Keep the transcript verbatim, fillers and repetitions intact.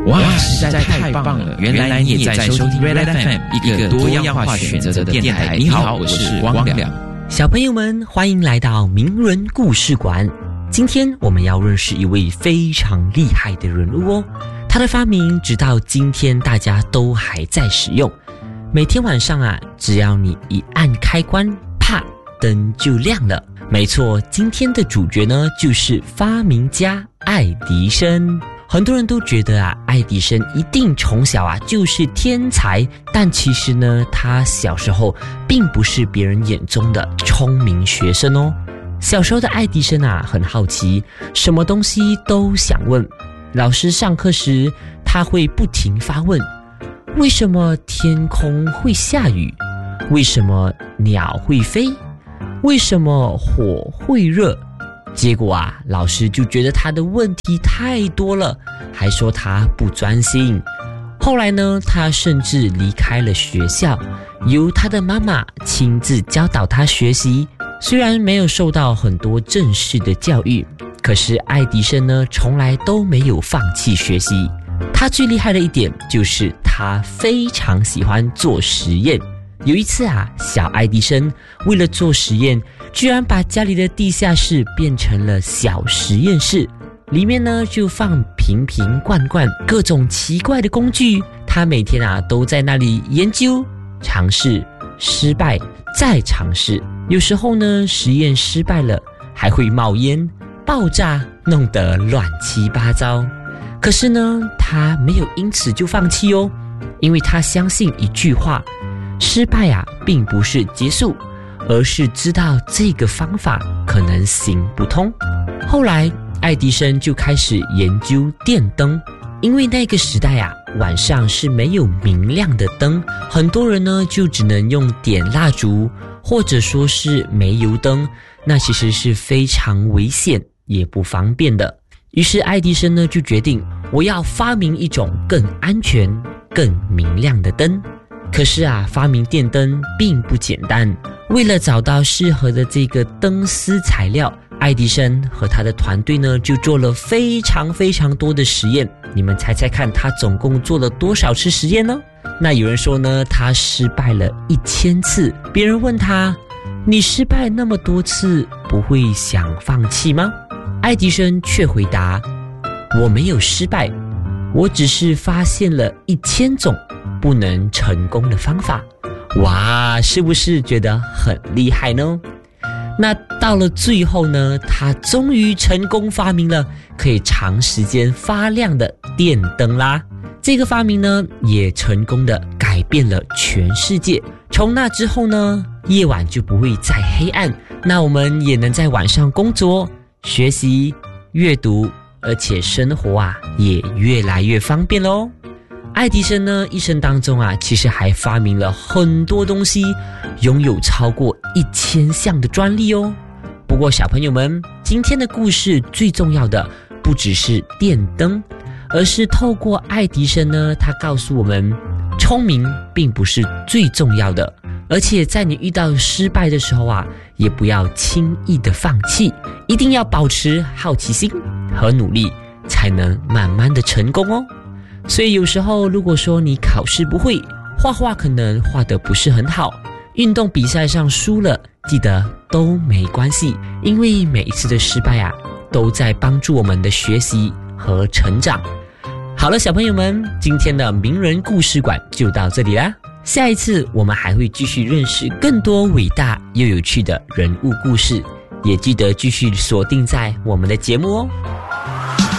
哇，实在太棒了！原来你也在收听 Red F M， 一个多样化选择的电台。你好，我是光良。 小朋友们，欢迎来到名人故事馆。今天我们要认识一位非常厉害的人物哦，他的发明直到今天大家都还在使用。每天晚上啊，只要你一按开关，啪，灯就亮了。没错，今天的主角呢，就是发明家爱迪生。很多人都觉得啊，爱迪生一定从小啊就是天才，但其实呢，他小时候并不是别人眼中的聪明学生哦。小时候的爱迪生啊，很好奇，什么东西都想问。老师上课时，他会不停发问：为什么天空会下雨？为什么鸟会飞？为什么火会热？结果啊，老师就觉得他的问题太多了，还说他不专心。后来呢，他甚至离开了学校，由他的妈妈亲自教导他学习。虽然没有受到很多正式的教育，可是爱迪生呢，从来都没有放弃学习。他最厉害的一点就是他非常喜欢做实验。有一次啊，小爱迪生为了做实验，居然把家里的地下室变成了小实验室，里面呢就放瓶瓶罐罐各种奇怪的工具。他每天啊都在那里研究、尝试、失败再尝试。有时候呢，实验失败了，还会冒烟、爆炸，弄得乱七八糟。可是呢，他没有因此就放弃哦，因为他相信一句话：失败啊，并不是结束，而是知道这个方法可能行不通。后来，爱迪生就开始研究电灯，因为那个时代啊，晚上是没有明亮的灯，很多人呢就只能用点蜡烛，或者说是煤油灯，那其实是非常危险也不方便的。于是爱迪生呢就决定，我要发明一种更安全、更明亮的灯。可是啊，发明电灯并不简单。为了找到适合的这个灯丝材料，爱迪生和他的团队呢，就做了非常非常多的实验。你们猜猜看，他总共做了多少次实验呢？那有人说呢，他失败了一千次。别人问他：你失败那么多次，不会想放弃吗？爱迪生却回答：我没有失败，我只是发现了一千种不能成功的方法。哇，是不是觉得很厉害呢？那到了最后呢，他终于成功发明了可以长时间发亮的电灯啦。这个发明呢，也成功的改变了全世界。从那之后呢，夜晚就不会再黑暗，那我们也能在晚上工作、学习、阅读，而且生活啊也越来越方便咯。爱迪生呢，一生当中啊，其实还发明了很多东西，拥有超过一千项的专利哦。不过小朋友们，今天的故事最重要的不只是电灯，而是透过爱迪生呢，他告诉我们，聪明并不是最重要的，而且在你遇到失败的时候啊，也不要轻易的放弃，一定要保持好奇心和努力，才能慢慢的成功哦。所以有时候如果说你考试不会，画画可能画得不是很好，运动比赛上输了，记得都没关系，因为每一次的失败啊，都在帮助我们的学习和成长。好了，小朋友们，今天的名人故事馆就到这里啦。下一次我们还会继续认识更多伟大又有趣的人物故事，也记得继续锁定在我们的节目哦。